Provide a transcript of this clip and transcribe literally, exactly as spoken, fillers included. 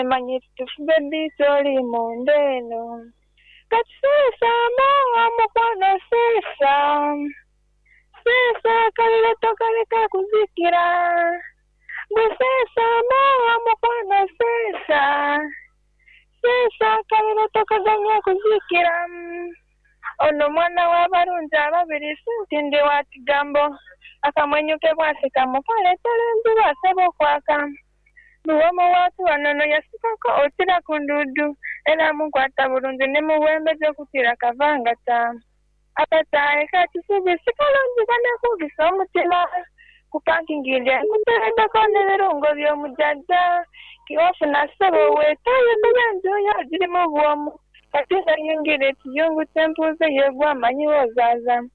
manyi tufuge bitoli mundeno kati sisa mowa mukwano sisa sisa kalile tokaleka kuzikira bwe sisa mowa mukwano sisa sisa kalile tokazanya kuzikira ono mwana w'abalunzi ababiri sintindi wa kigambo akamwenyuke bwasika mukaletera enjuba asaba okwaka Luwomo watu wanono yasikako otira kundudu era mukwata bulungi ne muwembeze kutira kavangata akataye kakisubi sikalungi kane kugisa omutima kupangingirya kuteredeko n'ebirungo by'omujjajja kiwafuna ssebo weetaye kuba enjuya ziri mu bwomu kati nayingira ekiyungu ky'empuuze yeegwa amanyiwo zaaza